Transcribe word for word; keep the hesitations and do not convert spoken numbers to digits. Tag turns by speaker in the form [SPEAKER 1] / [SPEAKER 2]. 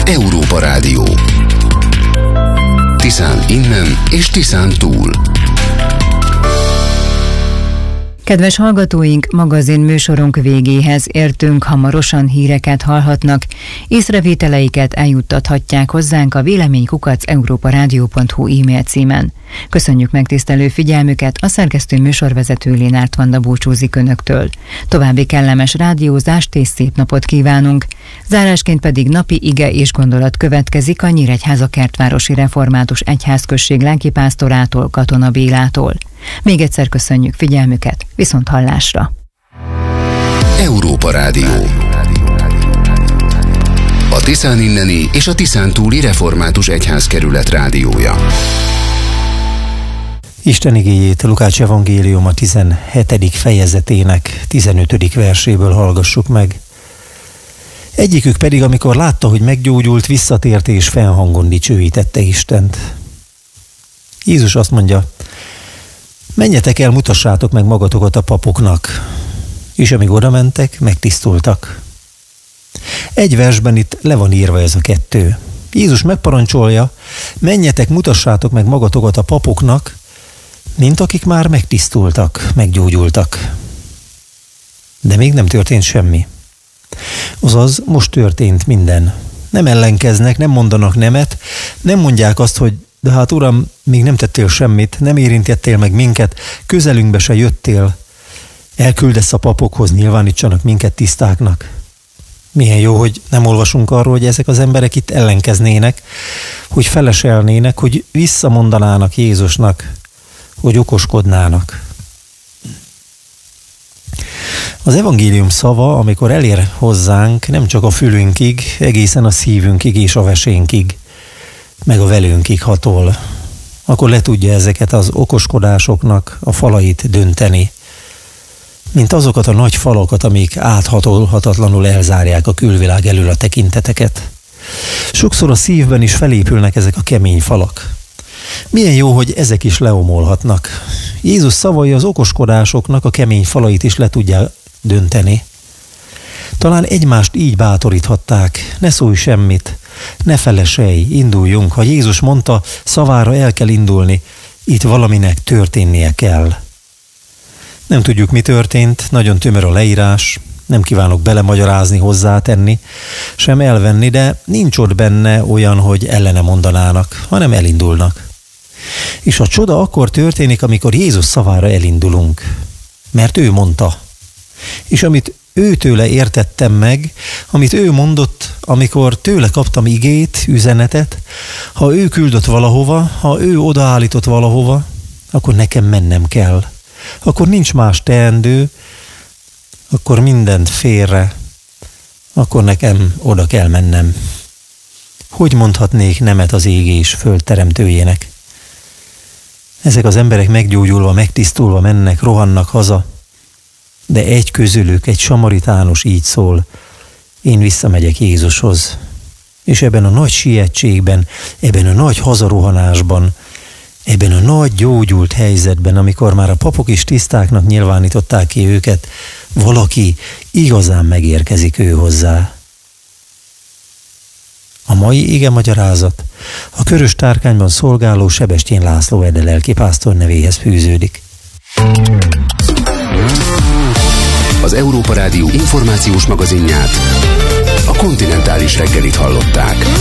[SPEAKER 1] Európa Rádió. Tiszán innen és Tiszán túl.
[SPEAKER 2] Kedves hallgatóink, magazin műsorunk végéhez értünk, hamarosan híreket hallhatnak. Észrevételeiket eljuttathatják hozzánk a véleménykukac európarádió pont hu e-mail címen. Köszönjük megtisztelő figyelmüket, a szerkesztő műsorvezető Lénárt Vanda búcsúzik önöktől. További kellemes rádiózást és szép napot kívánunk. Zárásként pedig napi ige és gondolat következik a Nyíregyháza Kertvárosi Református Egyházközség lelkipásztorától, Katona Bélától. Még egyszer köszönjük figyelmüket, viszont hallásra!
[SPEAKER 1] Európa Rádió. A Tiszán inneni és a Tiszán túli Református Egyházkerület rádiója.
[SPEAKER 3] Isten igéjét Lukács evangélium a tizenhetedik fejezetének tizenötödik verséből hallgassuk meg. Egyikük pedig, amikor látta, hogy meggyógyult, visszatért és fennhangon dicsőítette Istent. Jézus azt mondja: menjetek el, mutassátok meg magatokat a papoknak. És amíg oda mentek, megtisztultak. Egy versben itt le van írva ez a kettő. Jézus megparancsolja: menjetek, mutassátok meg magatokat a papoknak, mint akik már megtisztultak, meggyógyultak. De még nem történt semmi. Azaz, most történt minden. Nem ellenkeznek, nem mondanak nemet, nem mondják azt, hogy de hát Uram, még nem tettél semmit, nem érintettél meg minket, közelünkbe se jöttél. Elküldesz a papokhoz, nyilvánítsanak minket tisztáknak. Milyen jó, hogy nem olvasunk arról, hogy ezek az emberek itt ellenkeznének, hogy feleselnének, hogy visszamondanának Jézusnak, hogy okoskodnának. Az evangélium szava, amikor elér hozzánk, nem csak a fülünkig, egészen a szívünkig és a vesénkig, meg a velőnkig hatol, akkor le tudja ezeket az okoskodásoknak a falait dönteni, mint azokat a nagy falakat, amik áthatolhatatlanul elzárják a külvilág elől a tekinteteket. Sokszor a szívben is felépülnek ezek a kemény falak. Milyen jó, hogy ezek is leomolhatnak. Jézus szavai az okoskodásoknak a kemény falait is le tudják dönteni. Talán egymást így bátoríthatták: ne szólj semmit, ne feleselj, induljunk. Ha Jézus mondta, szavára el kell indulni, itt valaminek történnie kell. Nem tudjuk, mi történt, nagyon tömör a leírás, nem kívánok belemagyarázni, hozzátenni, sem elvenni, de nincs ott benne olyan, hogy ellene mondanának, hanem elindulnak. És a csoda akkor történik, amikor Jézus szavára elindulunk, mert ő mondta. És amit őtőle értettem meg, amit ő mondott, amikor tőle kaptam igét, üzenetet, ha ő küldött valahova, ha ő odaállított valahova, akkor nekem mennem kell. Akkor nincs más teendő, akkor mindent félre, akkor nekem oda kell mennem. Hogy mondhatnék nemet az ég és föld teremtőjének? Ezek az emberek meggyógyulva, megtisztulva mennek, rohannak haza, de egy közülük, egy samaritánus így szól: én visszamegyek Jézushoz. És ebben a nagy sietségben, ebben a nagy hazarohanásban, ebben a nagy gyógyult helyzetben, amikor már a papok is tisztáknak nyilvánították ki őket, valaki igazán megérkezik ő hozzá. A mai ige magyarázat a Körös Tárkányban szolgáló Sebestyén László Ede lelkipásztor nevéhez fűződik.
[SPEAKER 1] Az Európa Rádió információs magazinját, a Kontinentális reggelit hallották.